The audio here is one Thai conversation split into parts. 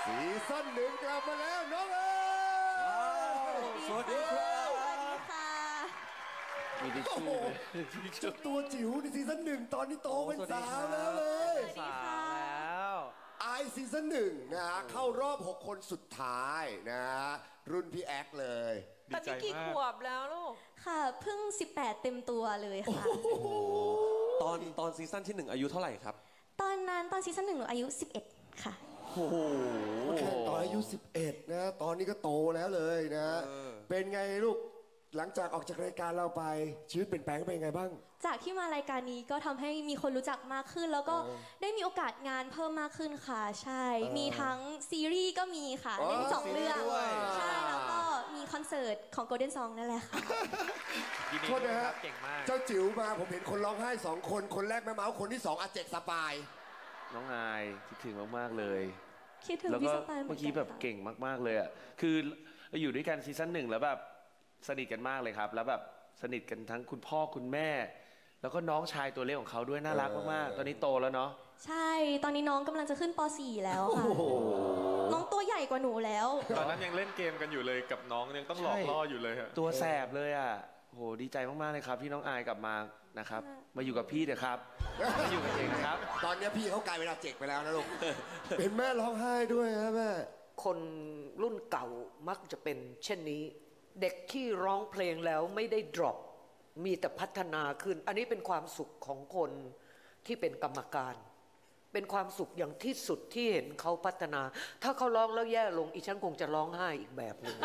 ซีซั่น1กลับมาแล้วน้องเอ๋สวัสดีครับค่ะมีดิชูเจ้าตัวจิ๋วในซีซั่น1ตอนนี้โตเป็นสาวแล้วเลยสาวแล้วไอซีซั่น1นะฮะเข้ารอบ6คนสุดท้ายนะรุ่นพี่แอ๊กเลยตอนนี้กี่ขวบแล้วลูกค่ะเพิ่ง18เต็มตัวเลยค่ะตอนซีซั่นที่1อายุเท่าไหร่ครับตอนซีซั่น1หนูอายุ11ค่ะโอ้โหแค่ตอนอายุ11นะตอนนี้ก็โตแล้วเลยนะเป็นไงลูกหลังจากออกจากรายการเราไปชีวิตเปลี่ยนแปลงเป็นยังไงบ้างจากที่มารายการนี้ก็ทำให้มีคนรู้จักมากขึ้นแล้วก็ได้มีโอกาสงานเพิ่มมากขึ้นค่ะใช่มีทั้งซีรีส์ก็มีค่ะเล่น2เรื่องใช่แล้วก็มีคอนเสิร์ตของ Golden Song นั่นแหละค่ะโทษนะฮะเก่งมากเจ้าจิ๋วมาผมเห็นคนร้องไห้2คนคนแรกแม่เมาส์คนที่2อาเจกสปายน้องอายคิดถึงมากๆเลยคิดถึงพี่สปายเมื่อกี้แบบเก่งมากๆเลยอ่ะคือเราอยู่ด้วยกันซีซั่น1แล้วแบบสนิทกันมากเลยครับแล้วแบบสนิทกันทั้งคุณพ่อคุณแม่แล้วก็น้องชายตัวเล็กของเขาด้วยน่ารักมากๆตอนนี้โตแล้วเนาะใช่ตอนนี้น้องกำลังจะขึ้นป .4 แล้วค่ะน้องตัวใหญ่กว่าหนูแล้วตอนนั้นยังเล่นเกมกันอยู่เลยกับน้องยังต้องหลอกล่ออยู่เลยฮะตัวแสบเลยอ่ะโหดีใจมากๆเลยครับที่น้องอายกลับมานะครับมาอยู่กับพี่เถอะครับมาอยู่กับเองครับตอนนี้พี่เขากลายเป็นอาเจกไปแล้วนะลูกเป็นแม่ร้องไห้ด้วยนะแม่คนรุ่นเก่ามักจะเป็นเช่นนี้เด็กที่ร้องเพลงแล้วไม่ได้ drop มีแต่พัฒนาขึ้นอันนี้เป็นความสุขของคนที่เป็นกรรมการเป็นความสุขอย่างที่สุดที่เห็นเขาพัฒนาถ้าเขาร้องแล้วแย่ลงอีฉันคงจะร้องไห้อีกแบบหนึ่ง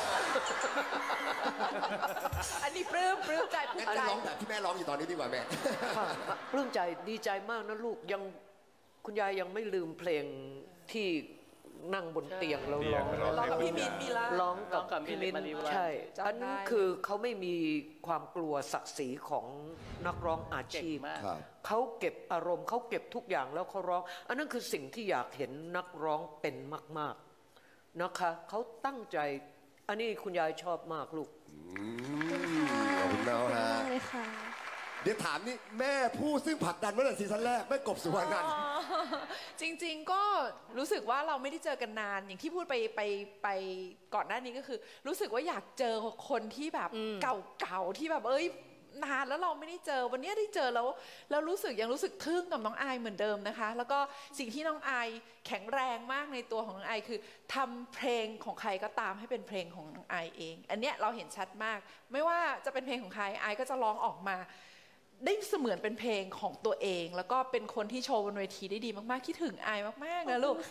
อันนี้ปลื้มใจงั้นจะร้องแบบที่แม่ร้องอยู่ตอนนี้ดีกว่าแม่ปลื้มใจดีใจมากนะลูกยังคุณยายยังไม่ลืมเพลงที่นั่งบนเตียงแล้วร้องกับพี่มินมีละร้องกับพี่มินใช่อันนั้นคือเขาไม่มีความกลัวศักดิ์ศรีของนักร้องอาชีพเขาเก็บอารมณ์เขาเก็บทุกอย่างแล้วเขาร้องอันนั้นคือสิ่งที่อยากเห็นนักร้องเป็นมากๆนะคะเขาตั้งใจอันนี้คุณยายชอบมากลูกขอบคุณน้องฮะเดี๋ยวถามนี่แม่ผู้ซึ่งผลักดันเมื่อซีซั่นแรกแม่กบสุวรรณันท์จริงๆก็รู้สึกว่าเราไม่ได้เจอกันนานอย่างที่พูดไปก่อนหน้านี้ก็คือรู้สึกว่าอยากเจอคนที่แบบเก่าๆที่แบบนานแล้วเราไม่ได้เจอวันนี้ได้เจอแล้วรู้สึกยังรู้สึกทึ่งกับน้องอายเหมือนเดิมนะคะแล้วก็สิ่งที่น้องอายแข็งแรงมากในตัวของน้องอายคือทำเพลงของใครก็ตามให้เป็นเพลงของน้องอายเองอันเนี้ยเราเห็นชัดมากไม่ว่าจะเป็นเพลงของใครอายก็จะร้องออกมาได้เสมือนเป็นเพลงของตัวเองแล้วก็เป็นคนที่โชว์บนเวทีได้ดีมากๆคิดถึงอายมากๆนะลูก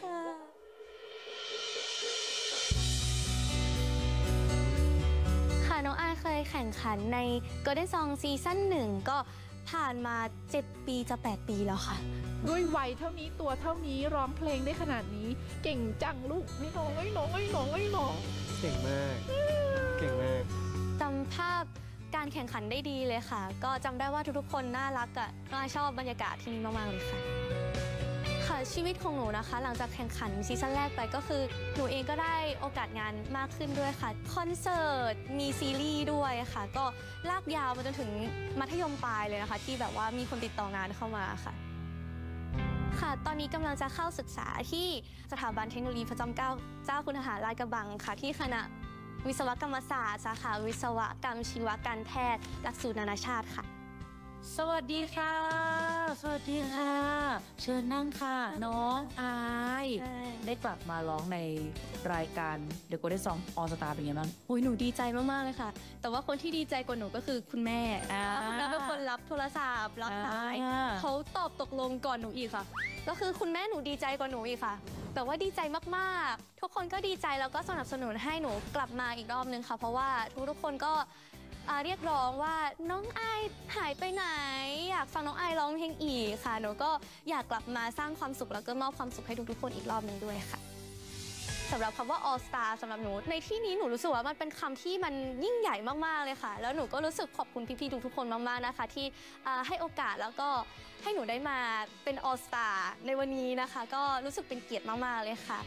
ค่ะน้องอายเคยแข่งขันใน Golden Song ซีซั่น1ก็ผ่านมา7 ปีจะ8 ปีแล้วค่ะด้วยวัยเท่านี้ตัวเท่านี้ร้องเพลงได้ขนาดนี้เก่งจังลูกไม่น้องเก่งมากเก่งมากจำภาพการแข่งขันได้ดีเลยค่ะก็จำได้ว่าทุกๆคนน่ารักอ่ะน้องอายชอบบรรยากาศที่นี่มากๆเลยค่ะค่ะชีวิตของหนูนะคะหลังจากแข่งขันซีซั่นแรกไปก็คือหนูเองก็ได้โอกาสงานมากขึ้นด้วยค่ะคอนเสิร์ตมีซีรีส์ด้วยค่ะก็ลากยาวมาจนถึงมัธยมปลายเลยนะคะที่แบบว่ามีคนติดต่องานเข้ามาค่ะค่ะตอนนี้กำลังจะเข้าศึกษาที่สถาบันเทคโนโลยีพระจอมเกล้าเจ้าคุณทหารลาดกระบังค่ะที่คณะวิศวกรรมศาสตร์สาขาวิศวกรรมชีวการแพทย์หลักสูตรนานาชาติค่ะสวัสดีค่ะสวัสดีค่ะเชิญนั่งค่ะน้องอายได้กลับมาร้องในรายการ The Golden Song All Star เป็นไงบ้างหนูดีใจมากๆเลยค่ะแต่ว่าคนที่ดีใจกว่าหนูก็คือคุณแม่คุณแม่เป็นคนรับโทรศัพท์รับสายเขาตอบตกลงก่อนหนูอีกค่ะก็คือคุณแม่หนูดีใจกว่าหนูอีกค่ะแต่ว่าดีใจมากๆทุกคนก็ดีใจแล้วก็สนับสนุนให้หนูกลับมาอีกรอบนึงค่ะเพราะว่าทุกคนก็เรียกร้องว่าน้องอายหายไปไหนอยากฟังน้องอายร้องเพลงอีกค่ะหนูก็อยากกลับมาสร้างความสุขแล้วก็มอบความสุขให้ทุกๆคนอีกรอบนึงด้วยค่ะสำหรับคำว่า All Star สำหรับหนูในที่นี้หนูรู้สึกว่ามันเป็นคำที่มันยิ่งใหญ่มากๆเลยค่ะแล้วหนูก็รู้สึกขอบคุณพี่ๆทุกๆคนมากๆนะคะที่ให้โอกาสแล้วก็ให้หนูได้มาเป็น All Star ในวันนี้นะคะก็รู้สึกเป็นเกียรติมากๆเลยค่ะ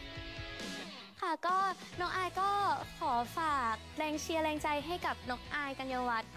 ค่ะก็น้องอายก็ขอฝากแรงเชียร์แรงใจให้กับน้องอายกัญญวัฒน์